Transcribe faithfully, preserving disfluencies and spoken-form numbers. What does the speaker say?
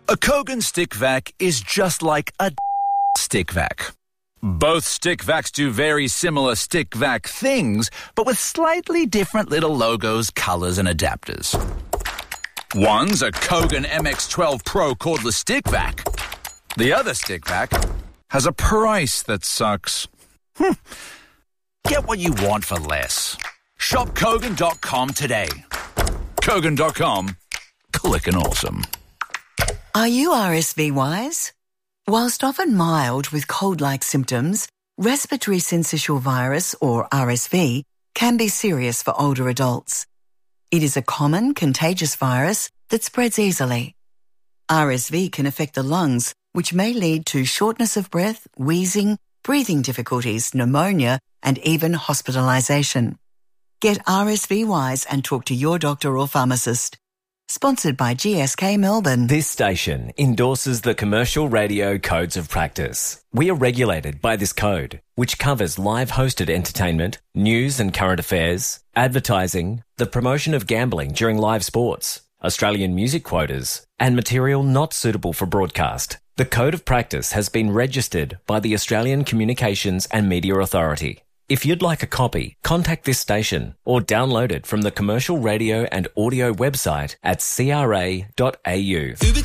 A Kogan Stick Vac is just like a stick vac. Both stick vacs do very similar stick vac things, but with slightly different little logos, colors, and adapters. One's a Kogan M X twelve Pro cordless stick vac. The other stick vac has a price that sucks. Hm. Get what you want for less. Shop Kogan dot com today. Kogan dot com. Clickin' awesome. Are you R S V-wise? Whilst often mild with cold-like symptoms, respiratory syncytial virus, or R S V, can be serious for older adults. It is a common, contagious virus that spreads easily. R S V can affect the lungs, which may lead to shortness of breath, wheezing, breathing difficulties, pneumonia, and even hospitalisation. Get R S V-wise and talk to your doctor or pharmacist. Sponsored by G S K Melbourne. This station endorses the Commercial Radio Codes of Practice. We are regulated by this code, which covers live hosted entertainment, news and current affairs, advertising, the promotion of gambling during live sports, Australian music quotas, and material not suitable for broadcast. The Code of Practice has been registered by the Australian Communications and Media Authority. If you'd like a copy, contact this station or download it from the Commercial Radio and Audio website at c r a dot a u.